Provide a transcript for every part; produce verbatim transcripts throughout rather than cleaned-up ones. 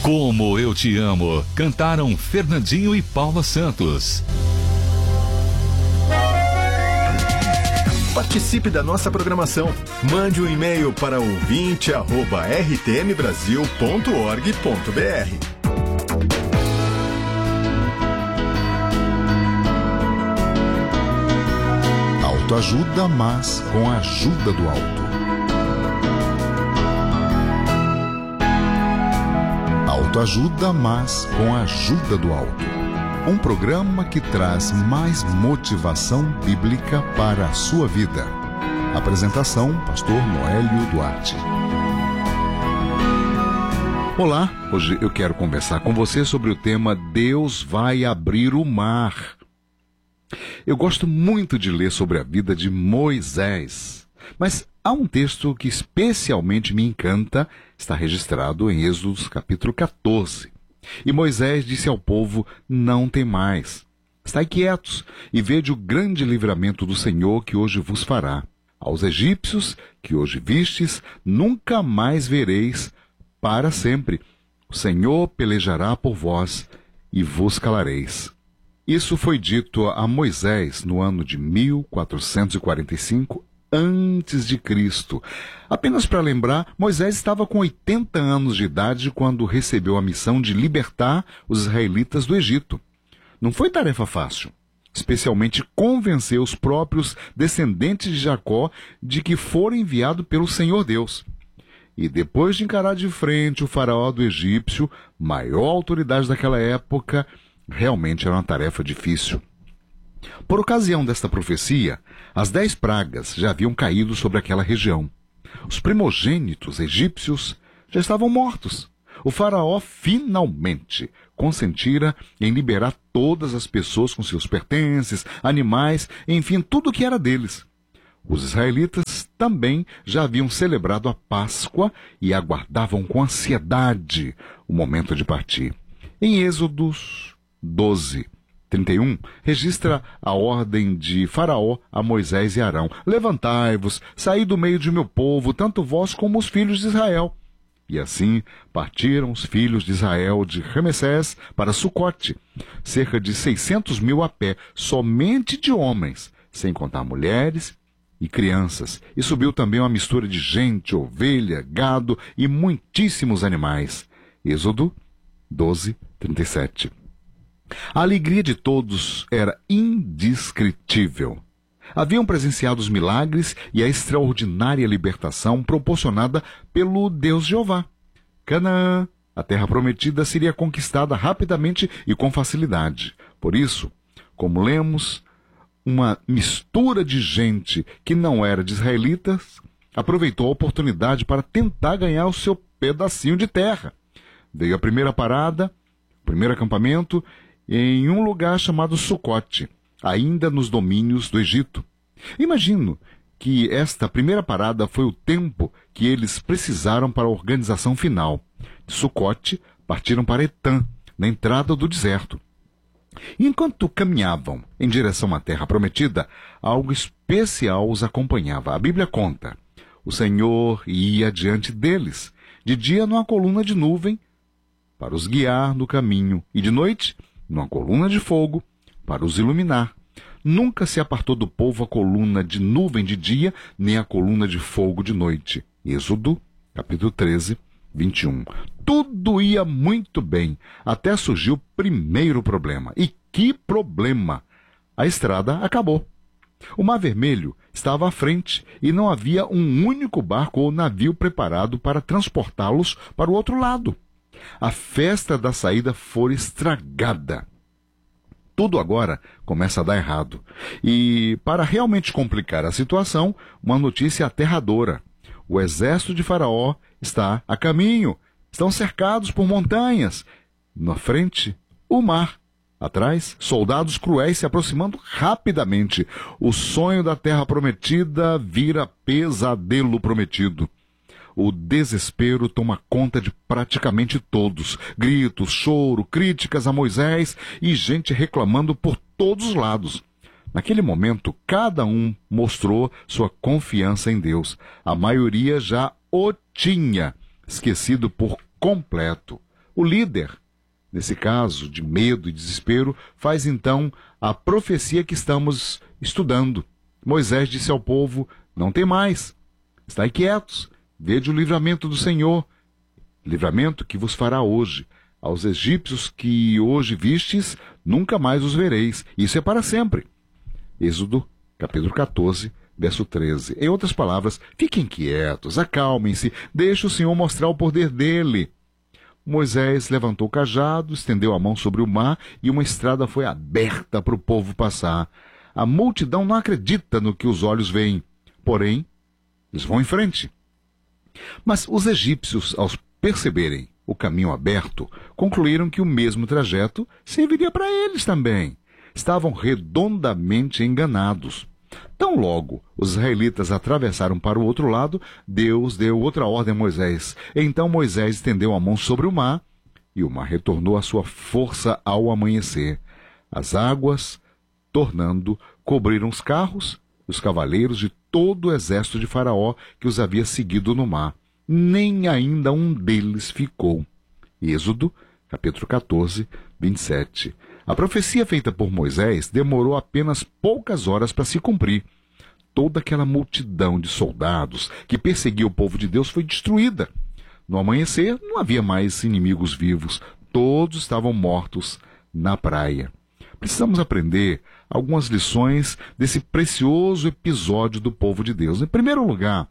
Como Eu Te Amo, cantaram Fernandinho e Paula Santos. Participe da nossa programação. Mande um e-mail para ouvinte arroba r t m brasil ponto org ponto b r. Autoajuda, mas com a ajuda do alto. Autoajuda, mas com a ajuda do alto. Um programa que traz mais motivação bíblica para a sua vida. Apresentação, pastor Noélio Duarte. Olá, hoje eu quero conversar com você sobre o tema Deus vai abrir o mar. Eu gosto muito de ler sobre a vida de Moisés, mas há um texto que especialmente me encanta, está registrado em Êxodo capítulo quatorze. E Moisés disse ao povo: não temais, estai quietos e vede o grande livramento do Senhor que hoje vos fará. Aos egípcios que hoje vistes, nunca mais vereis para sempre. O Senhor pelejará por vós e vos calareis. Isso foi dito a Moisés no ano de mil quatrocentos e quarenta e cinco antes de Cristo. Apenas para lembrar, Moisés estava com oitenta anos de idade quando recebeu a missão de libertar os israelitas do Egito. Não foi tarefa fácil, especialmente convencer os próprios descendentes de Jacó de que foram enviados pelo Senhor Deus. E depois de encarar de frente o faraó do egípcio, maior autoridade daquela época, realmente era uma tarefa difícil. Por ocasião desta profecia, as dez pragas já haviam caído sobre aquela região. Os primogênitos egípcios já estavam mortos. O faraó finalmente consentira em liberar todas as pessoas com seus pertences, animais, enfim, tudo o que era deles. Os israelitas também já haviam celebrado a Páscoa e aguardavam com ansiedade o momento de partir. Em Êxodo doze, trinta e um, registra a ordem de Faraó a Moisés e Arão: levantai-vos, saí do meio de meu povo, tanto vós como os filhos de Israel. E assim partiram os filhos de Israel de Ramessés para Sucote, cerca de seiscentos mil a pé, somente de homens, sem contar mulheres e crianças. E subiu também uma mistura de gente, ovelha, gado e muitíssimos animais. Êxodo doze, trinta e sete. A alegria de todos era indescritível. Haviam presenciado os milagres e a extraordinária libertação proporcionada pelo Deus Jeová. Canaã, a terra prometida, seria conquistada rapidamente e com facilidade. Por isso, como lemos, uma mistura de gente que não era de israelitas aproveitou a oportunidade para tentar ganhar o seu pedacinho de terra. Veio a primeira parada, o primeiro acampamento, em um lugar chamado Sucote, ainda nos domínios do Egito. Imagino que esta primeira parada foi o tempo que eles precisaram para a organização final. De Sucote, partiram para Etã, na entrada do deserto. Enquanto caminhavam em direção à terra prometida, algo especial os acompanhava. A Bíblia conta: o Senhor ia diante deles, de dia numa coluna de nuvem, para os guiar no caminho, e de noite numa coluna de fogo, para os iluminar. Nunca se apartou do povo a coluna de nuvem de dia, nem a coluna de fogo de noite. Êxodo, capítulo treze, vinte e um. Tudo ia muito bem, até surgiu o primeiro problema. E que problema! A estrada acabou. O Mar Vermelho estava à frente e não havia um único barco ou navio preparado para transportá-los para o outro lado. A festa da saída foi estragada. Tudo agora começa a dar errado. E, para realmente complicar a situação, uma notícia aterradora. O exército de Faraó está a caminho. Estão cercados por montanhas. Na frente, o mar. Atrás, soldados cruéis se aproximando rapidamente. O sonho da terra prometida vira pesadelo prometido. O desespero toma conta de praticamente todos. Gritos, choro, críticas a Moisés e gente reclamando por todos os lados. Naquele momento, cada um mostrou sua confiança em Deus. A maioria já o tinha esquecido por completo. O líder, nesse caso de medo e desespero, faz então a profecia que estamos estudando. Moisés disse ao povo: não tem mais, estai quietos, vede o livramento do Senhor, livramento que vos fará hoje. Aos egípcios que hoje vistes, nunca mais os vereis. Isso é para sempre. Êxodo, capítulo quatorze, verso treze. Em outras palavras, fiquem quietos, acalmem-se, deixe o Senhor mostrar o poder dele. Moisés levantou o cajado, estendeu a mão sobre o mar e uma estrada foi aberta para o povo passar. A multidão não acredita no que os olhos veem, porém, eles vão em frente. Mas os egípcios, ao perceberem o caminho aberto, concluíram que o mesmo trajeto serviria para eles também. Estavam redondamente enganados. Tão logo os israelitas atravessaram para o outro lado, Deus deu outra ordem a Moisés. Então Moisés estendeu a mão sobre o mar, e o mar retornou à sua força ao amanhecer. As águas, tornando, cobriram os carros, os cavaleiros de todo o exército de Faraó que os havia seguido no mar. Nem ainda um deles ficou. Êxodo, capítulo quatorze, vinte e sete. A profecia feita por Moisés demorou apenas poucas horas para se cumprir. Toda aquela multidão de soldados que perseguia o povo de Deus foi destruída. No amanhecer, não havia mais inimigos vivos. Todos estavam mortos na praia. Precisamos aprender algumas lições desse precioso episódio do povo de Deus. Em primeiro lugar,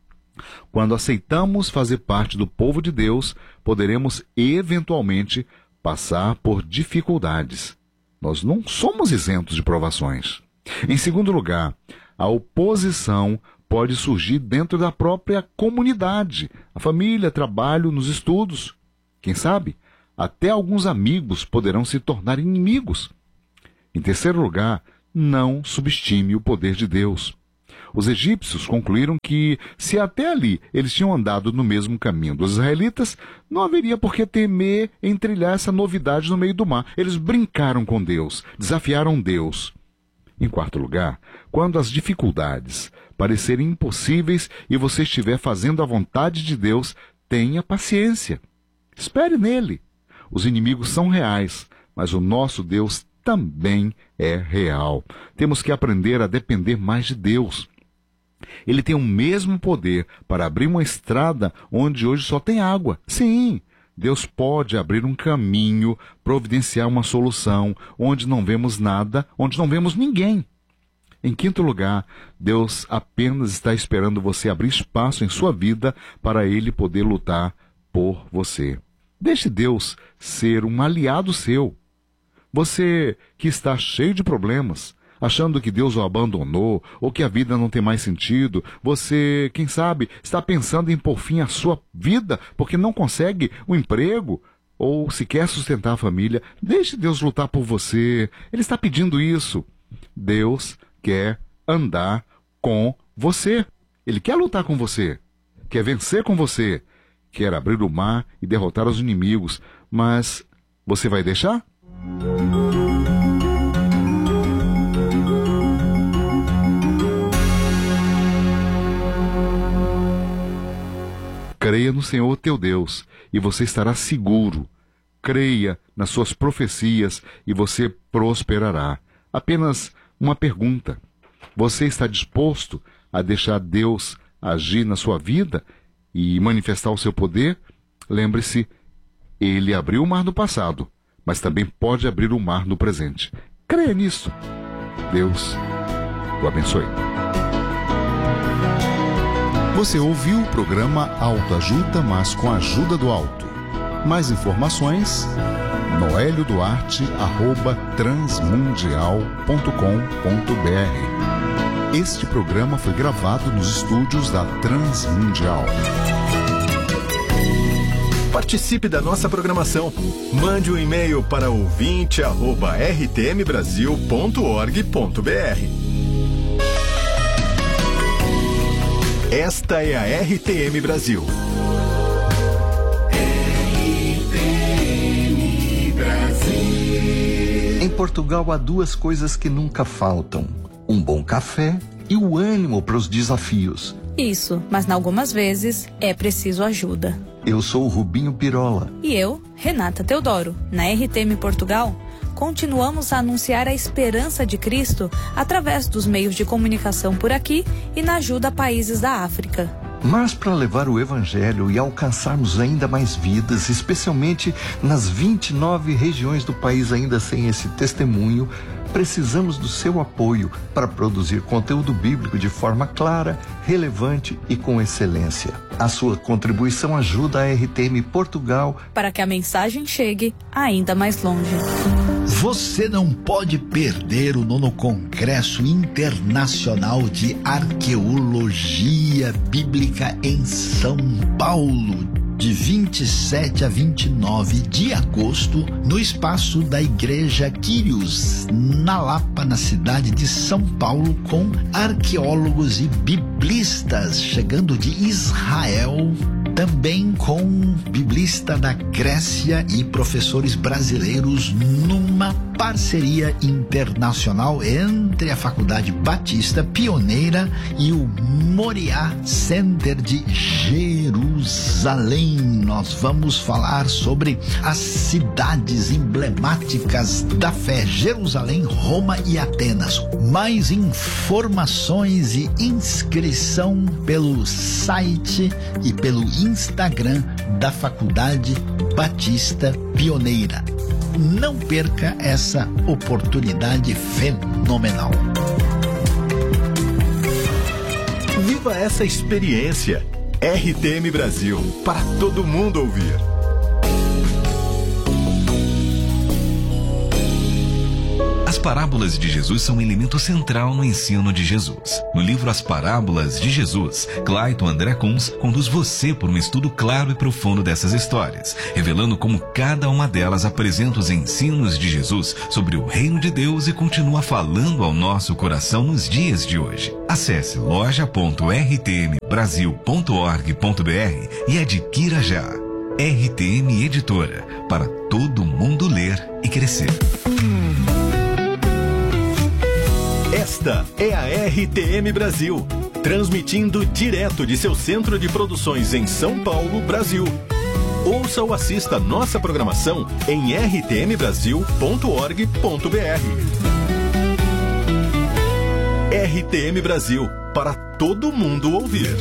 quando aceitamos fazer parte do povo de Deus, poderemos eventualmente passar por dificuldades. Nós não somos isentos de provações. Em segundo lugar, a oposição pode surgir dentro da própria comunidade, a família, trabalho, nos estudos. Quem sabe, até alguns amigos poderão se tornar inimigos. Em terceiro lugar, não subestime o poder de Deus. Os egípcios concluíram que, se até ali eles tinham andado no mesmo caminho dos israelitas, não haveria por que temer em trilhar essa novidade no meio do mar. Eles brincaram com Deus, desafiaram Deus. Em quarto lugar, quando as dificuldades parecerem impossíveis e você estiver fazendo a vontade de Deus, tenha paciência. Espere nele. Os inimigos são reais, mas o nosso Deus também é real. Temos que aprender a depender mais de Deus. Ele tem o mesmo poder para abrir uma estrada onde hoje só tem água. Sim, Deus pode abrir um caminho, providenciar uma solução onde não vemos nada, onde não vemos ninguém. Em quinto lugar, Deus apenas está esperando você abrir espaço em sua vida para Ele poder lutar por você. Deixe Deus ser um aliado seu. Você que está cheio de problemas, achando que Deus o abandonou ou que a vida não tem mais sentido, você, quem sabe, está pensando em pôr fim à sua vida porque não consegue um emprego ou se quer sustentar a família, deixe Deus lutar por você. Ele está pedindo isso. Deus quer andar com você. Ele quer lutar com você, quer vencer com você, quer abrir o mar e derrotar os inimigos, mas você vai deixar? Creia no Senhor teu Deus e você estará seguro. Creia nas suas profecias e você prosperará. Apenas uma pergunta: você está disposto a deixar Deus agir na sua vida e manifestar o seu poder? Lembre-se, Ele abriu o mar no passado, mas também pode abrir o mar no presente. Creia nisso. Deus o abençoe. Você ouviu o programa Autoajuda, mas com a ajuda do alto. Mais informações, noelio duarte arroba transmundial ponto com ponto br. Este programa foi gravado nos estúdios da Transmundial. Participe da nossa programação. Mande um e-mail para ouvinte arroba r t m brasil ponto org ponto br. Esta é a R T M Brasil. R T M Brasil. Em Portugal há duas coisas que nunca faltam: um bom café e o ânimo para os desafios. Isso, mas algumas vezes é preciso ajuda. Eu sou o Rubinho Pirola. E eu, Renata Teodoro. Na R T M Portugal, continuamos a anunciar a esperança de Cristo através dos meios de comunicação por aqui e na ajuda a países da África. Mas para levar o Evangelho e alcançarmos ainda mais vidas, especialmente nas vinte e nove regiões do país ainda sem esse testemunho, precisamos do seu apoio para produzir conteúdo bíblico de forma clara, relevante e com excelência. A sua contribuição ajuda a R T M Portugal para que a mensagem chegue ainda mais longe. Você não pode perder o nono Congresso Internacional de Arqueologia Bíblica em São Paulo, de vinte e sete a vinte e nove de agosto, no espaço da Igreja Quírios, na Lapa, na cidade de São Paulo, com arqueólogos e biblistas chegando de Israel, também com biblista da Grécia e professores brasileiros, numa parceria internacional entre a Faculdade Batista Pioneira e o Moriá Center de Jerusalém. Nós vamos falar sobre as cidades emblemáticas da fé: Jerusalém, Roma e Atenas. Mais informações e inscrição pelo site e pelo Instagram da Faculdade Batista Pioneira. Não perca essa oportunidade fenomenal. Viva essa experiência. R T M Brasil, para todo mundo ouvir. As parábolas de Jesus são um elemento central no ensino de Jesus. No livro As Parábolas de Jesus, Clayton André Kunz conduz você por um estudo claro e profundo dessas histórias, revelando como cada uma delas apresenta os ensinos de Jesus sobre o reino de Deus e continua falando ao nosso coração nos dias de hoje. Acesse loja ponto r t m brasil ponto org ponto b r e adquira já. R T M Editora, para todo mundo ler e crescer. Esta é a R T M Brasil, transmitindo direto de seu centro de produções em São Paulo, Brasil. Ouça ou assista nossa programação em r t m brasil ponto org ponto b r. R T M Brasil, para todo mundo ouvir.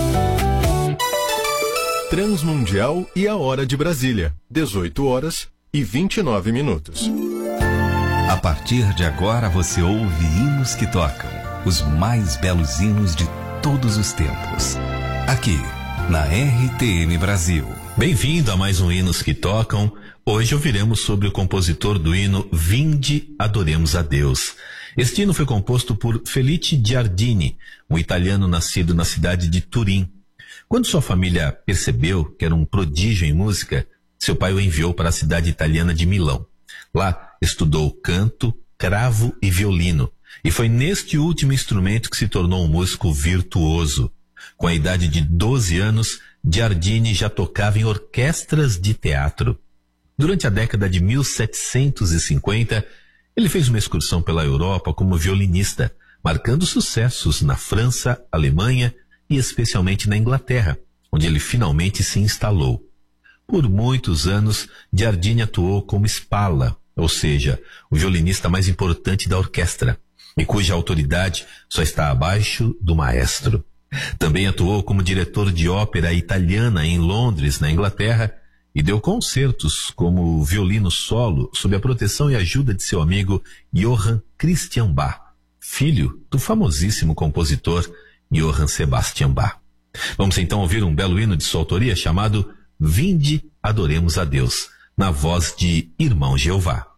Transmundial e a Hora de Brasília, dezoito horas e vinte e nove minutos. A partir de agora você ouve hinos que tocam, os mais belos hinos de todos os tempos. Aqui, na R T M Brasil. Bem-vindo a mais um Hinos que Tocam. Hoje ouviremos sobre o compositor do hino Vinde, Adoremos a Deus. Este hino foi composto por Felice Giardini, um italiano nascido na cidade de Turim. Quando sua família percebeu que era um prodígio em música, seu pai o enviou para a cidade italiana de Milão. Lá, estudou canto, cravo e violino, e foi neste último instrumento que se tornou um músico virtuoso. Com a idade de doze anos, Giardini já tocava em orquestras de teatro. Durante a década de mil setecentos e cinquenta, ele fez uma excursão pela Europa como violinista, marcando sucessos na França, Alemanha e especialmente na Inglaterra, onde ele finalmente se instalou. Por muitos anos, Giardini atuou como Spalla, ou seja, o violinista mais importante da orquestra, e cuja autoridade só está abaixo do maestro. Também atuou como diretor de ópera italiana em Londres, na Inglaterra, e deu concertos como violino solo sob a proteção e ajuda de seu amigo Johann Christian Bach, filho do famosíssimo compositor Johann Sebastian Bach. Vamos então ouvir um belo hino de sua autoria chamado Vinde, Adoremos a Deus, na voz de Irmão Jeová.